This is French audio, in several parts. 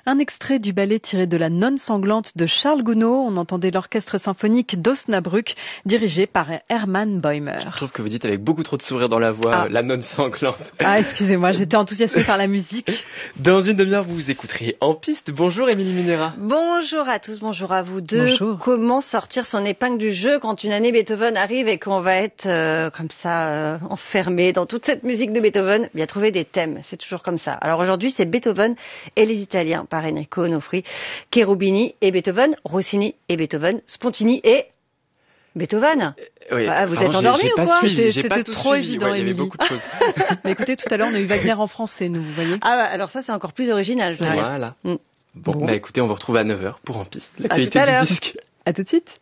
Un extrait du ballet tiré de La Nonne sanglante de Charles Gounod. On entendait l'orchestre symphonique d'Osnabrück, dirigé par Hermann Bäumer. Je trouve que vous dites avec beaucoup trop de sourire dans la voix, La Nonne sanglante. Ah, excusez-moi, j'étais enthousiasmée par la musique. Dans une demi-heure, vous écouterez En piste. Bonjour Émilie Munera. Bonjour à tous, bonjour à vous deux. Bonjour. Comment sortir son épingle du jeu quand une année Beethoven arrive et qu'on va être enfermé dans toute cette musique de Beethoven? Bien trouver des thèmes, c'est toujours comme ça. Alors aujourd'hui, c'est Beethoven et les Italiens par Enrico Onofri, Cherubini et Beethoven, Rossini et Beethoven, Spontini et Beethoven. Oui. Vous êtes endormi ou quoi? C'était trop évident, il y avait Émilie. beaucoup de choses. Mais écoutez, tout à l'heure, on a eu Wagner en français, nous, vous voyez. Alors ça, c'est encore plus original, je dois dire. Voilà. Bon, écoutez, on vous retrouve à 9h pour En piste, À l'actualité tout à l'heure. du disque. À tout de suite.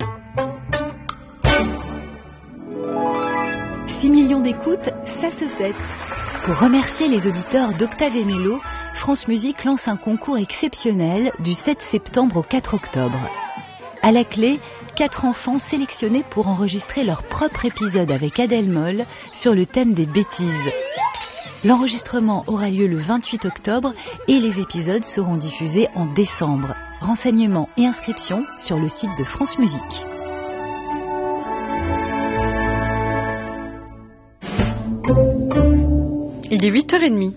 6 millions d'écoutes, ça se fête. Pour remercier les auditeurs d'Octave et Mélo, France Musique lance un concours exceptionnel du 7 septembre au 4 octobre. À la clé, 4 enfants sélectionnés pour enregistrer leur propre épisode avec Adèle Moll sur le thème des bêtises. L'enregistrement aura lieu le 28 octobre et les épisodes seront diffusés en décembre. Renseignements et inscriptions sur le site de France Musique. Il est 8h30.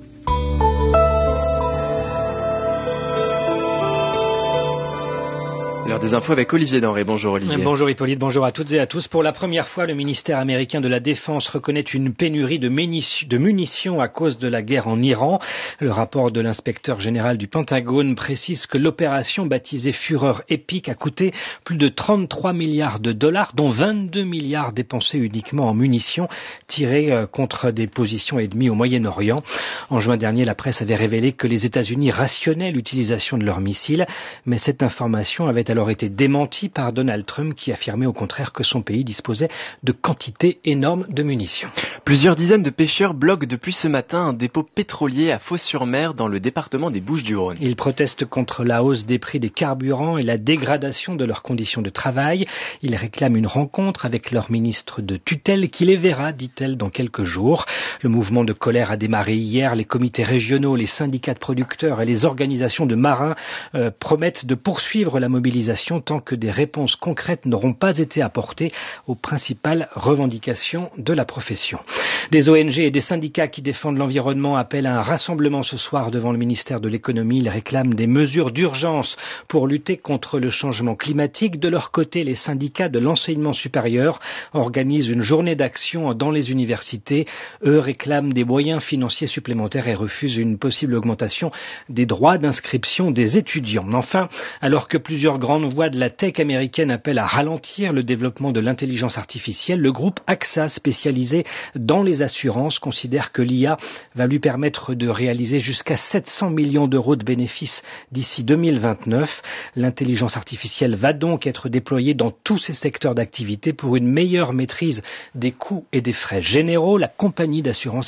L'heure des infos avec Olivier Denré. Bonjour Olivier. Bonjour Hippolyte, bonjour à toutes et à tous. Pour la première fois, le ministère américain de la Défense reconnaît une pénurie de munitions à cause de la guerre en Iran. Le rapport de l'inspecteur général du Pentagone précise que l'opération baptisée Fureur épique a coûté plus de 33 milliards de dollars, dont 22 milliards dépensés uniquement en munitions tirées contre des positions ennemies au Moyen-Orient. En juin dernier, la presse avait révélé que les États-Unis rationnaient l'utilisation de leurs missiles, mais cette information avait alors été démenti par Donald Trump qui affirmait au contraire que son pays disposait de quantités énormes de munitions. Plusieurs dizaines de pêcheurs bloquent depuis ce matin un dépôt pétrolier à Fos-sur-Mer dans le département des Bouches-du-Rhône. Ils protestent contre la hausse des prix des carburants et la dégradation de leurs conditions de travail. Ils réclament une rencontre avec leur ministre de tutelle qui les verra, dit-elle, dans quelques jours. Le mouvement de colère a démarré hier. Les comités régionaux, les syndicats de producteurs et les organisations de marins promettent de poursuivre la mobilisation tant que des réponses concrètes n'auront pas été apportées aux principales revendications de la profession. Des ONG et des syndicats qui défendent l'environnement appellent à un rassemblement ce soir devant le ministère de l'économie. Ils réclament des mesures d'urgence pour lutter contre le changement climatique. De leur côté, les syndicats de l'enseignement supérieur organisent une journée d'action dans les universités. Eux réclament des moyens financiers supplémentaires et refusent une possible augmentation des droits d'inscription des étudiants. Enfin, alors que plusieurs grandes voix de la tech américaine appellent à ralentir le développement de l'intelligence artificielle, le groupe AXA, spécialisé dans les assurances, considère que l'IA va lui permettre de réaliser jusqu'à 700 millions d'euros de bénéfices d'ici 2029. L'intelligence artificielle va donc être déployée dans tous ces secteurs d'activité pour une meilleure maîtrise des coûts et des frais généraux. La compagnie d'assurance